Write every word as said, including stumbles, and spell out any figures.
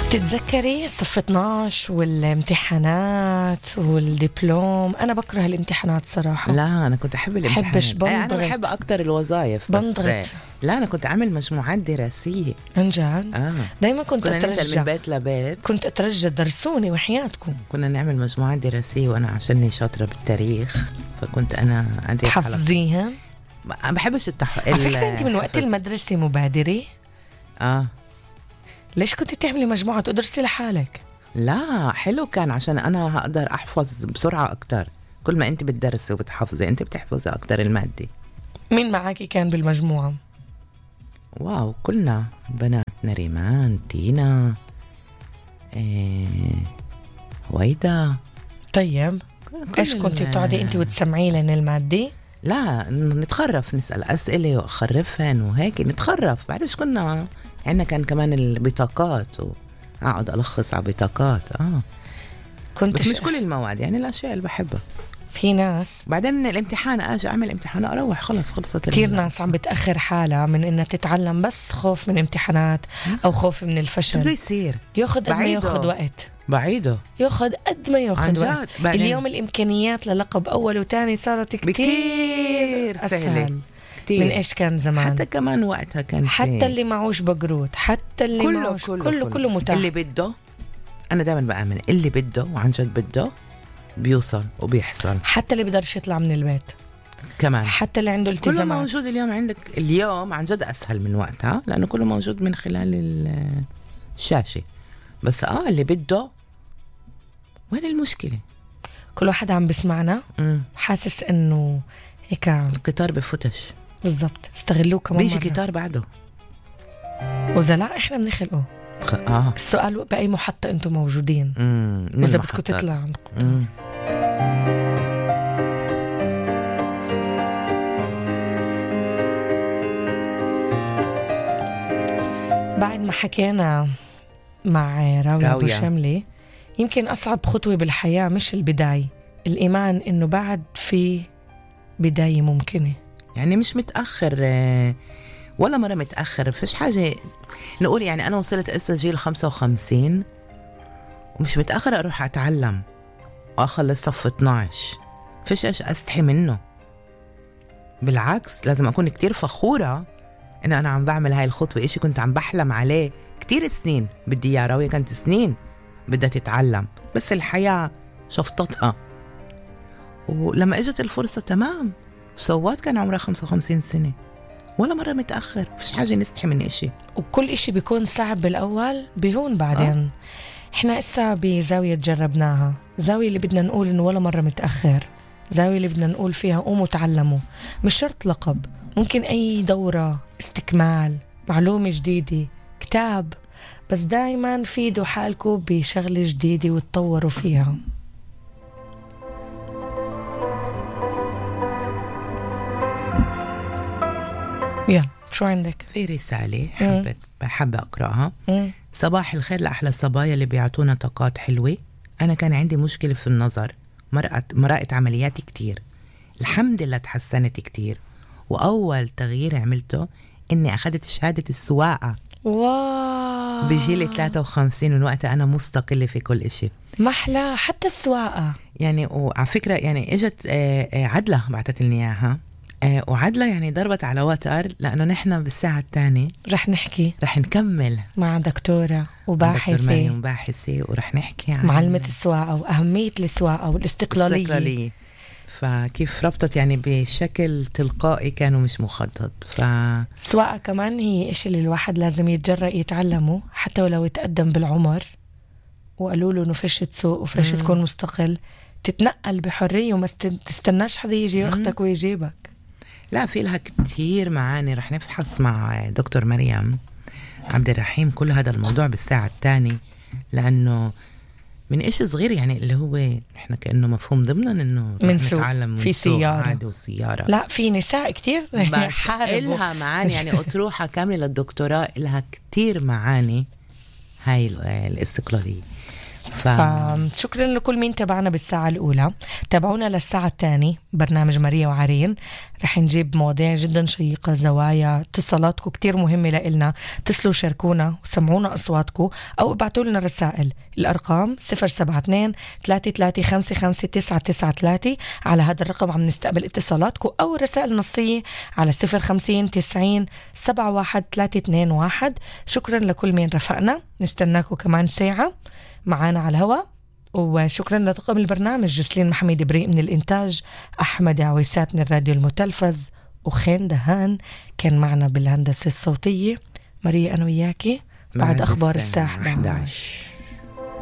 تتذكري صف اثناشر والامتحانات والدبلوم؟ أنا بكره الامتحانات صراحة. لا أنا كنت أحب الامتحانات. حبش بنضغط. أنا بحب أكتر الوظائف بس بنضغط. لا أنا كنت أعمل مجموعات دراسية عن جد؟ آه. دايما كنت كنا ننقل أترجى من بيت لبيت، كنت أترجى درسوني وحياتكم. كنا نعمل مجموعات دراسية وأنا عشاني شاطرة بالتاريخ فكنت أنا عندي تحفظيها؟ ما بحبش التح... على فكرة أنت من وقت المدرسة مبادرة؟ آه. ليش كنت تعملي مجموعة وتدرسي لحالك؟ لا حلو كان عشان أنا هقدر أحفظ بسرعة أكتر. كل ما أنت بتدرسي وبتحفظي أنت بتحفظي أكتر المادة. مين معاكي كان بالمجموعة؟ واو كلنا بنات، نريمان، تينا، إيه، هويدا. طيب إيش كنتي تقعدي أنت وتسمعي لنا المادة؟ لا نتخرف، نسأل أسئلة وأخرفهن وهيك نتخرف. بعرفش كنا عندنا كان كمان البطاقات وأقعد ألخص على بطاقات. آه كنت بس مش كل المواد، يعني الأشياء اللي بحبها. في ناس بعدين الامتحان أجي أعمل امتحان أروح خلص خلصت. كتير ناس عم بتأخر حالها من إنها تتعلم بس خوف من امتحانات أو خوف من الفشل. شو بده يصير؟ ياخد قد ما ياخد وقت. بعيده ياخد قد ما ياخد وقت. اليوم الإمكانيات للقب أول وتاني صارت كتير أسهل كتير. من إيش كان زمان. حتى كمان وقتها كان حتى اللي معوش بقروت، حتى اللي كله معوش كله, كله, كله, كله متاح. اللي بده، أنا دائما بآمن اللي بده وعن جد بده بيوصل وبيحصل. حتى اللي بيقدرش يطلع من البيت كمان، حتى اللي عنده التزامات، كله موجود اليوم عندك. اليوم عن جد أسهل من وقتها لأنه كله موجود من خلال الشاشة. بس آه اللي بده، وين المشكلة؟ كل واحد عم بسمعنا مم. حاسس إنه هيك القطار بفتش. بالضبط، استغلوه كمان بيجي قطار بعده، وإذا لا إحنا بنخلقه. آه. السؤال بأي محطة أنتم موجودين؟ وإذا بدكم تطلع. بعد ما حكينا مع راوية أبو شملي، يمكن أصعب خطوة بالحياة مش البداية، الإيمان إنه بعد في بداية ممكنة. يعني مش متأخر ولا مرة متأخر، فيش حاجة نقول. يعني أنا وصلت إسا جيل خمسة وخمسين ومش متأخر أروح أتعلم وأخلص صف اثناشر. فيش إيش أستحي منه، بالعكس لازم أكون كتير فخورة إن أنا عم بعمل هاي الخطوة. إشي كنت عم بحلم عليه كتير سنين. بدي يا راوية كانت سنين بدها تتعلم، بس الحياة شفطتها ولما اجت الفرصة تمام. سوات كان عمرها خمسة وخمسين سنة، ولا مرة متأخر. فيش حاجة نستحي من إشي، وكل إشي بيكون صعب بالأول بيهون بعدين. آه. إحنا إسا بزاوية جربناها، زاوية اللي بدنا نقول إنه ولا مرة متأخر، زاوية اللي بدنا نقول فيها قوموا تعلموا. مش شرط لقب، ممكن أي دورة، استكمال، معلومة جديدة، كتاب، بس دايما فيدوا حالكم بشغلة جديدة وتطوروا فيها. يلا شو عندك؟ في رسالة حبت بحب أقرأها. مم. صباح الخير لأحلى الصبايا اللي بيعطونا طاقات حلوة. أنا كان عندي مشكلة في النظر، مرقت مرقت عملياتي كتير، الحمد لله تحسنت كتير. وأول تغيير عملته إني أخذت شهادة السواقة. واو. بجيلي ثلاثة وخمسين من وقتها أنا مستقلة في كل إشي. محلى حتى السواقة يعني. وعلى فكرة يعني إجت عدلة بعتت لي إياها، وعدلة يعني ضربت على وتر، لأنه نحن بالساعة الثانية رح نحكي رح نكمل مع دكتورة وباحثة، دكتور مريم باحثة، ورح نحكي عن معلمة السواقة وأهمية السواقة والاستقلالية. الاستقلالية. فكيف ربطت يعني بشكل تلقائي كانوا مش مخطط. ف السواقة كمان هي إشي اللي الواحد لازم يتجرأ يتعلمه حتى ولو يتقدم بالعمر وقالوا له إنه فيش تسوق وفيش تكون مستقل، تتنقل بحرية وما تستناش حدا يجي ياخدك ويجيبك. لا في لها كتير معاني. رح نفحص مع دكتور مريم عبد الرحيم كل هذا الموضوع بالساعة الثانية، لأنه من إيش صغير يعني اللي هو إحنا كأنه مفهوم ضمنا إنه نتعلم في سيارة عادي وسيارة. لا في نساء كتير بس إلها معاني يعني أطروحة كاملة للدكتوراه، إلها كتير معاني هاي الاستقلالية. ف... فشكرا لكل مين تابعنا بالساعة الأولى. تابعونا للساعة الثانية برنامج ماريا وعرين، رح نجيب مواضيع جدا شيقة، زوايا، اتصالاتكم كتير مهمة لإلنا. اتصلوا شاركونا وسمعونا أصواتكم أو ابعتوا لنا رسائل. الأرقام صفر سبعة اثنين ثلاثة ثلاثة خمسة خمسة تسعة تسعة ثلاثة، على هذا الرقم عم نستقبل اتصالاتكم أو رسائل نصية على صفر خمسين تسعين سبعة واحد ثلاثة اثنين واحد. شكرا لكل مين رفقنا، نستناكم كمان ساعة معانا على الهواء. وشكرا لطاقم البرنامج، جسلين محمد بريء من الإنتاج، أحمد عويسات من الراديو المتلفز، وخين دهان كان معنا بالهندسة الصوتية. ماريا أنا وياكي بعد أخبار الساعة أحد عشر.